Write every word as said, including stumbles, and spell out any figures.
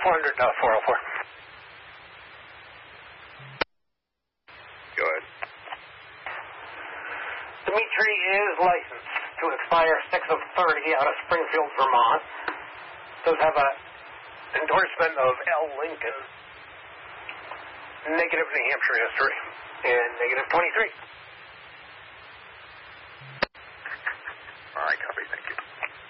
four hundred, uh, four oh four. Go ahead. Dimitri is licensed to expire six of thirty out of Springfield, Vermont. Does have a endorsement of L. Lincoln. Negative New Hampshire history. And negative twenty-three. All right, copy. Thank you.